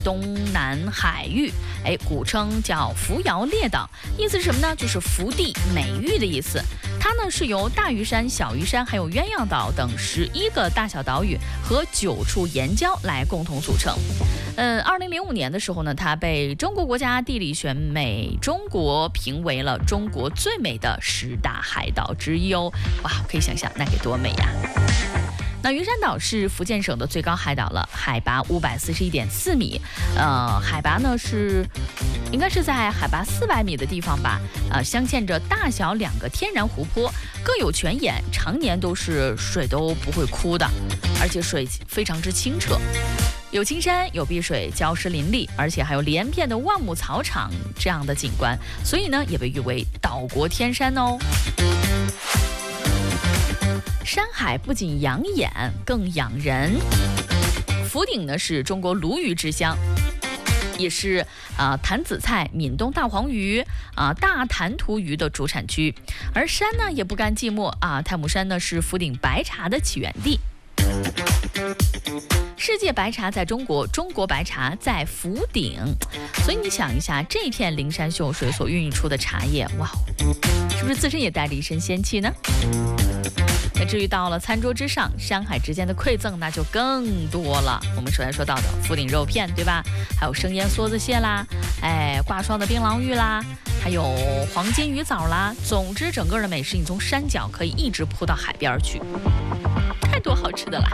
东南海域，古称叫扶摇列岛，意思是什么呢？就是福地美玉的意思。它呢是由大屿山、小屿山还有鸳鸯岛等11个大小岛屿和9处岩礁来共同组成。2005年的时候呢，它被中国国家地理选美中国评为了中国最美的10大海岛之一哦。哇，可以想象那得多美呀！那云山岛是福建省的最高海岛了，海拔541.4米，海拔呢应该是在海拔400米的地方吧，镶嵌着大小2个天然湖泊，各有泉眼，常年都是水都不会枯的，而且水非常之清澈。有青山，有碧水，礁石林立，而且还有连片的万亩草场这样的景观，所以呢也被誉为岛国天山哦。山海不仅养眼，更养人。福鼎呢是中国鲈鱼之乡，也是潭子菜、闽东大黄鱼、大潭涂鱼的主产区。而山呢也不甘寂寞啊，太姥山呢是福鼎白茶的起源地。世界白茶在中国，中国白茶在福鼎，所以你想一下，这片灵山秀水所孕育出的茶叶，哇，是不是自身也带着一身仙气呢？那至于到了餐桌之上，山海之间的馈赠那就更多了。我们首先说到的福鼎肉片，对吧？还有生腌梭子蟹啦，挂霜的槟榔芋啦，还有黄金鱼枣啦。总之，整个的美食你从山脚可以一直扑到海边去，太多好吃的了。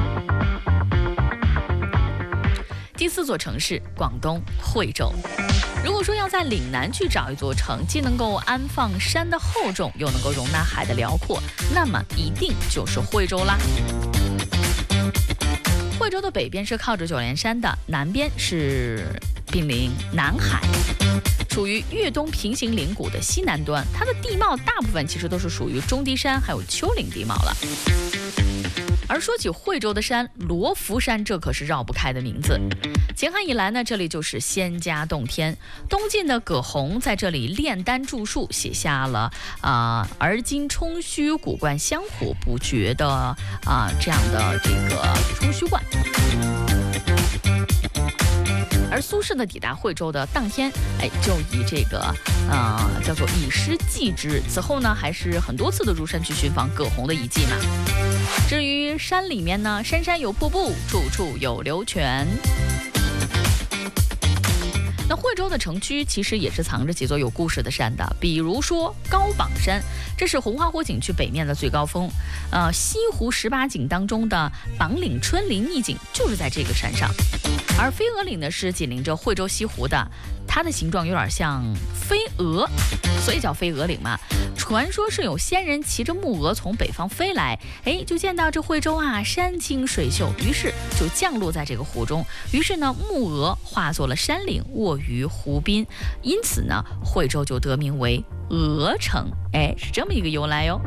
第4座城市，广东惠州。如果说要在岭南去找一座城，既能够安放山的厚重，又能够容纳海的辽阔，那么一定就是惠州啦。惠州的北边是靠着九连山的，南边是濒临南海，处于粤东平行岭谷的西南端。它的地貌大部分其实都是属于中低山还有丘陵地貌了。而说起惠州的山，罗浮山这可是绕不开的名字。秦汉以来呢，这里就是仙家洞天。东晋的葛洪在这里炼丹著述，写下了而今冲虚古观香火不绝的这样的这个冲虚观。而苏轼呢抵达惠州的当天，就以这个叫做以诗祭之。此后呢，还是很多次的入山去寻访葛洪的遗迹嘛。至于山里面呢，山山有瀑布，处处有流泉。那惠州的城区其实也是藏着几座有故事的山的，比如说高榜山，这是红花火景区北面的最高峰。西湖18景当中的榜岭春林秘境就是在这个山上。而飞鹅岭呢是紧邻着惠州西湖的，它的形状有点像飞蛾，所以叫飞鹅岭嘛。传说是有仙人骑着木鹅从北方飞来，就见到这惠州山清水秀，于是就降落在这个湖中。于是呢，木鹅化作了山岭，卧于湖滨，因此呢，惠州就得名为鹅城，是这么一个由来哟。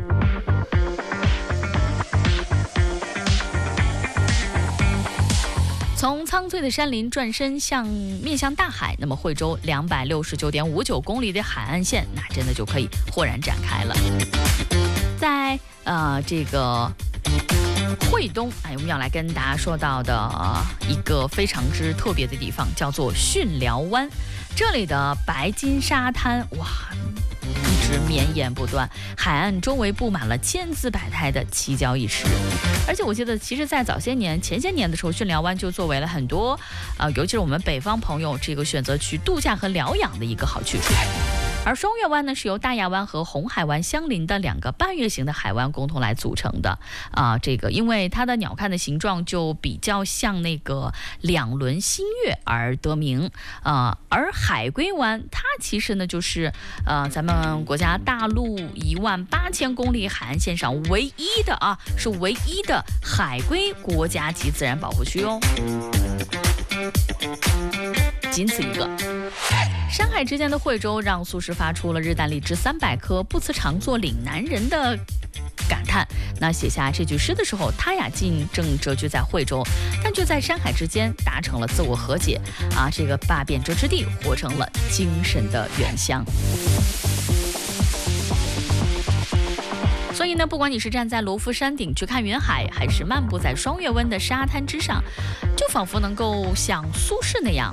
从苍翠的山林转身面向大海，那么惠州269.59公里的海岸线，那真的就可以豁然展开了。在这个惠东，我们要来跟大家说到的一个非常之特别的地方，叫做巽寮湾。这里的白金沙滩，哇，一直绵延不断，海岸周围布满了千姿百态的奇礁异石。而且我记得，其实在前些年的时候，巽寮湾就作为了很多尤其是我们北方朋友这个选择去度假和疗养的一个好去处。而双月湾呢，是由大亚湾和红海湾相邻的2个半月形的海湾共同来组成的。这个因为它的鸟瞰的形状就比较像那个2轮新月而得名。而海龟湾它其实呢就是咱们国家大陆18000公里海岸线上唯一的海龟国家级自然保护区哦。仅此一个。山海之间的惠州，让苏轼发出了日啖荔枝300颗，不辞常作岭南人的感叹。那写下这句诗的时候，他竟正谪居在惠州，但却在山海之间达成了自我和解这个把贬谪之地活成了精神的原乡。所以呢，不管你是站在罗浮山顶去看云海，还是漫步在双月湾的沙滩之上，就仿佛能够像苏轼那样